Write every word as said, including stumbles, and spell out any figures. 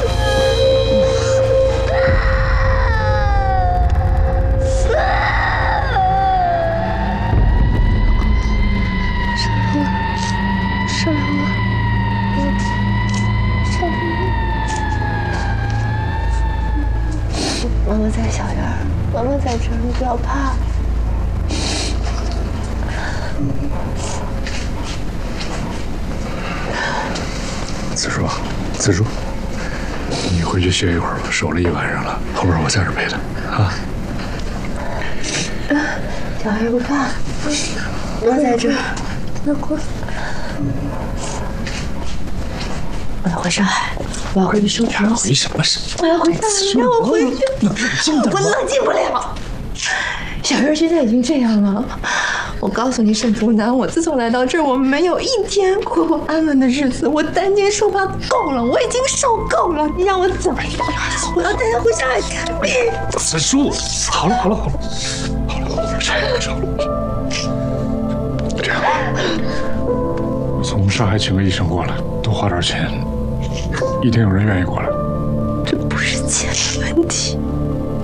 妈妈在小院儿，妈妈在这儿，你不要怕。 子舒，子舒，你回去歇一会儿吧，守了一晚上了，后边我在这陪他啊。 小孩不怕，妈在这儿。那快，我要回上海，我要回去收拾东西。 回什么事？ 我要回上海，让我回去。 冷静点， 我冷静不了。小月现在已经这样了，我告诉你，沈竹南，我自从来到这儿，我没有一天过过安稳的日子。我担惊受怕够了，我已经受够了。你让我怎么样？我要带他回上海看病。 子舒，好了好了好了，好了好了，少了少了。这样，我从上海请个医生过来，多花点钱，一定有人愿意过来。 这不是钱。